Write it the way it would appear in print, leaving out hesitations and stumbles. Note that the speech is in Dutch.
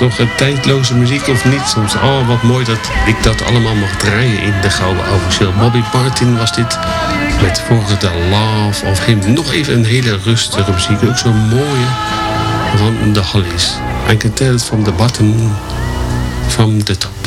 nog een tijdloze muziek of niet? Soms, oh wat mooi dat ik dat allemaal mag draaien in de Gouden Oude Show. Bobby Martin was dit met vorige The Love of Him. Nog even een hele rustige muziek. Ook zo'n mooie van de Hollies. I can tell it from the bottom, from the top.